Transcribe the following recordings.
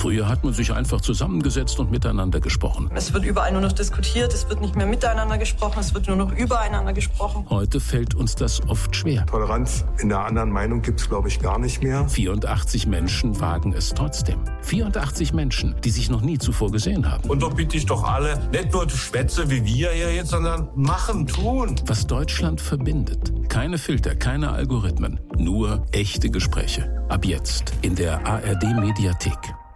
Früher hat man sich einfach zusammengesetzt und miteinander gesprochen. Es wird überall nur noch diskutiert, es wird nicht mehr miteinander gesprochen, es wird nur noch übereinander gesprochen. Heute fällt uns das oft schwer. Toleranz in der anderen Meinung gibt's, glaube ich, gar nicht mehr. 84 Menschen wagen es trotzdem. 84 Menschen, die sich noch nie zuvor gesehen haben. Und doch bitte ich doch alle, nicht nur Schwätze wie wir hier jetzt, sondern machen, tun. Was Deutschland verbindet. Keine Filter, keine Algorithmen. Nur echte Gespräche. Ab jetzt in der ARD-Mediathek.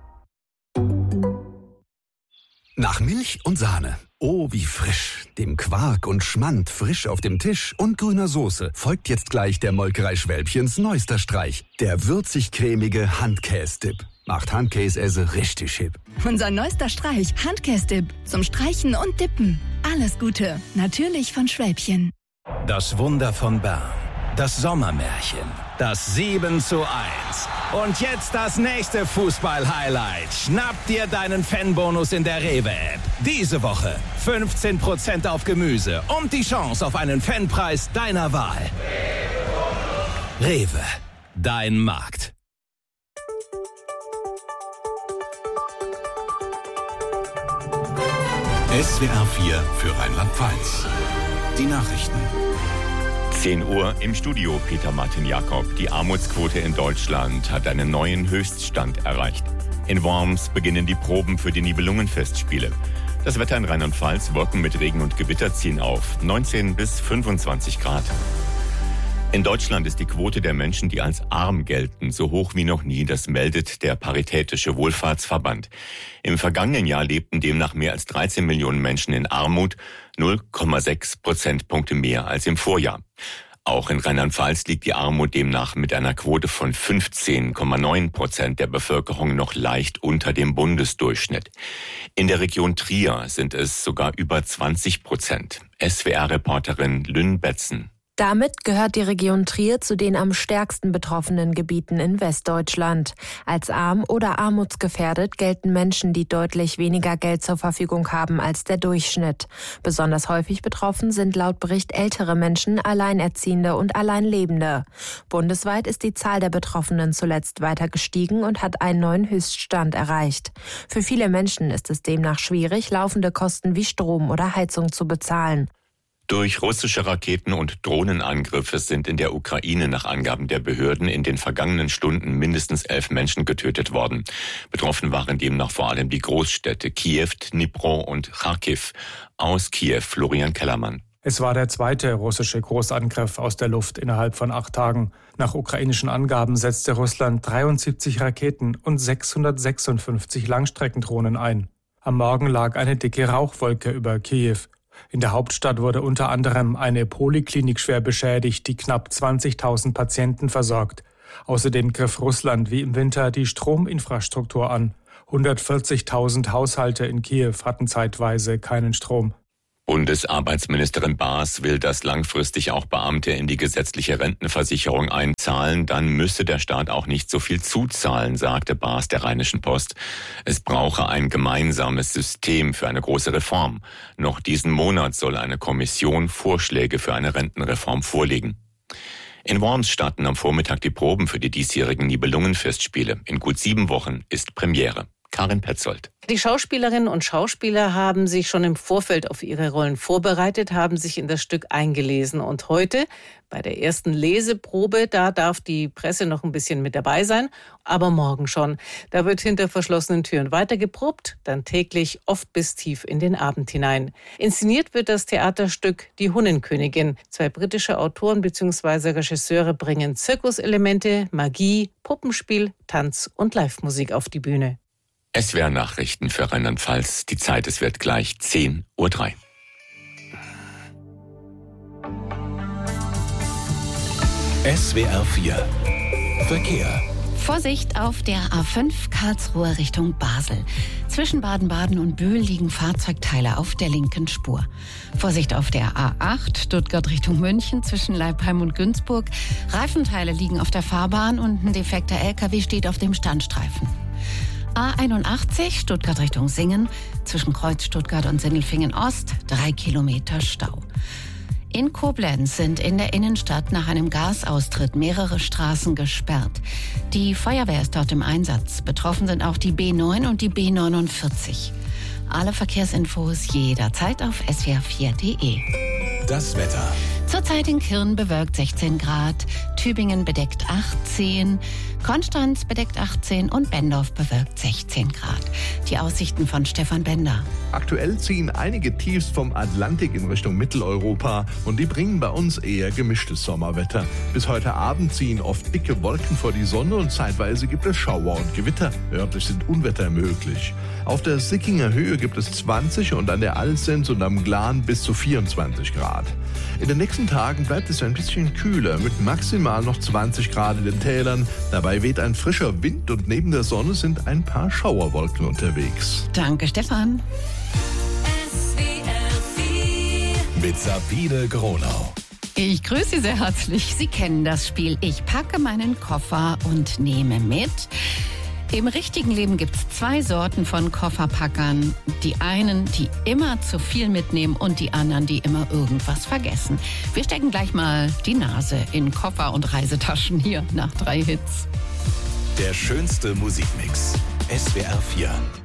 Nach Milch und Sahne. Oh, wie frisch. Dem Quark und Schmand frisch auf dem Tisch und grüner Soße folgt jetzt gleich der Molkerei Schwälbchens neuester Streich. Der würzig-cremige Handkäse-Dip. Macht Handkäse richtig hip. Unser neuester Streich, Handkäse-Dip. Zum Streichen und Dippen. Alles Gute. Natürlich von Schwälbchen. Das Wunder von Bern. Das Sommermärchen. Das 7:1. Und jetzt das nächste Fußball-Highlight. Schnapp dir deinen Fanbonus in der Rewe-App. Diese Woche 15% auf Gemüse und die Chance auf einen Fanpreis deiner Wahl. Rewe, dein Markt. SWR 4 für Rheinland-Pfalz. Die Nachrichten. 10 Uhr im Studio, Peter Martin Jakob. Die Armutsquote in Deutschland hat einen neuen Höchststand erreicht. In Worms beginnen die Proben für die Nibelungenfestspiele. Das Wetter in Rheinland-Pfalz, Wolken mit Regen und Gewitter ziehen auf. 19 bis 25 Grad. In Deutschland ist die Quote der Menschen, die als arm gelten, so hoch wie noch nie. Das meldet der Paritätische Wohlfahrtsverband. Im vergangenen Jahr lebten demnach mehr als 13 Millionen Menschen in Armut, 0,6 Prozentpunkte mehr als im Vorjahr. Auch in Rheinland-Pfalz liegt die Armut demnach mit einer Quote von 15,9% der Bevölkerung noch leicht unter dem Bundesdurchschnitt. In der Region Trier sind es sogar über 20%. SWR-Reporterin Lynn Betzen. Damit gehört die Region Trier zu den am stärksten betroffenen Gebieten in Westdeutschland. Als arm oder armutsgefährdet gelten Menschen, die deutlich weniger Geld zur Verfügung haben als der Durchschnitt. Besonders häufig betroffen sind laut Bericht ältere Menschen, Alleinerziehende und Alleinlebende. Bundesweit ist die Zahl der Betroffenen zuletzt weiter gestiegen und hat einen neuen Höchststand erreicht. Für viele Menschen ist es demnach schwierig, laufende Kosten wie Strom oder Heizung zu bezahlen. Durch russische Raketen- und Drohnenangriffe sind in der Ukraine nach Angaben der Behörden in den vergangenen Stunden mindestens 11 Menschen getötet worden. Betroffen waren demnach vor allem die Großstädte Kiew, Dnipro und Charkiw. Aus Kiew, Florian Kellermann. Es war der zweite russische Großangriff aus der Luft innerhalb von 8 Tagen. Nach ukrainischen Angaben setzte Russland 73 Raketen und 656 Langstreckendrohnen ein. Am Morgen lag eine dicke Rauchwolke über Kiew. In der Hauptstadt wurde unter anderem eine Poliklinik schwer beschädigt, die knapp 20.000 Patienten versorgt. Außerdem griff Russland wie im Winter die Strominfrastruktur an. 140.000 Haushalte in Kiew hatten zeitweise keinen Strom. Bundesarbeitsministerin Baas will, dass langfristig auch Beamte in die gesetzliche Rentenversicherung einzahlen. Dann müsse der Staat auch nicht so viel zuzahlen, sagte Baas der Rheinischen Post. Es brauche ein gemeinsames System für eine große Reform. Noch diesen Monat soll eine Kommission Vorschläge für eine Rentenreform vorlegen. In Worms starten am Vormittag die Proben für die diesjährigen Nibelungenfestspiele. In gut 7 Wochen ist Premiere. Karin Petzold. Die Schauspielerinnen und Schauspieler haben sich schon im Vorfeld auf ihre Rollen vorbereitet, haben sich in das Stück eingelesen. Und heute, bei der ersten Leseprobe, da darf die Presse noch ein bisschen mit dabei sein, aber morgen schon. Da wird hinter verschlossenen Türen weiter geprobt, dann täglich, oft bis tief in den Abend hinein. Inszeniert wird das Theaterstück Die Hunnenkönigin. 2 britische Autoren bzw. Regisseure bringen Zirkuselemente, Magie, Puppenspiel, Tanz und Live-Musik auf die Bühne. SWR-Nachrichten für Rheinland-Pfalz. Die Zeit, es wird gleich 10:03 Uhr. SWR 4 Verkehr. Vorsicht auf der A5 Karlsruhe Richtung Basel. Zwischen Baden-Baden und Bühl liegen Fahrzeugteile auf der linken Spur. Vorsicht auf der A8 Stuttgart Richtung München zwischen Leipheim und Günzburg. Reifenteile liegen auf der Fahrbahn und ein defekter LKW steht auf dem Standstreifen. A81 Stuttgart Richtung Singen, zwischen Kreuz Stuttgart und Sindelfingen Ost, 3 Kilometer Stau. In Koblenz sind in der Innenstadt nach einem Gasaustritt mehrere Straßen gesperrt. Die Feuerwehr ist dort im Einsatz. Betroffen sind auch die B9 und die B49. Alle Verkehrsinfos jederzeit auf swr4.de. Das Wetter. Zurzeit in Kirn bewölkt 16 Grad, Tübingen bedeckt 18, Konstanz bedeckt 18 und Bendorf bewölkt 16 Grad. Die Aussichten von Stefan Bender. Aktuell ziehen einige Tiefs vom Atlantik in Richtung Mitteleuropa und die bringen bei uns eher gemischtes Sommerwetter. Bis heute Abend ziehen oft dicke Wolken vor die Sonne und zeitweise gibt es Schauer und Gewitter. Örtlich sind Unwetter möglich. Auf der Sickinger Höhe gibt es 20 und an der Alsens und am Glan bis zu 24 Grad. In den nächsten Tagen bleibt es ein bisschen kühler, mit maximal noch 20 Grad in den Tälern. Dabei weht ein frischer Wind und neben der Sonne sind ein paar Schauerwolken unterwegs. Danke, Stefan. Mit Sabine Gronau. Ich grüße Sie sehr herzlich. Sie kennen das Spiel. Ich packe meinen Koffer und nehme mit. Im richtigen Leben gibt es 2 Sorten von Kofferpackern. Die einen, die immer zu viel mitnehmen und die anderen, die immer irgendwas vergessen. Wir stecken gleich mal die Nase in Koffer und Reisetaschen hier nach 3 Hits. Der schönste Musikmix. SWR 4.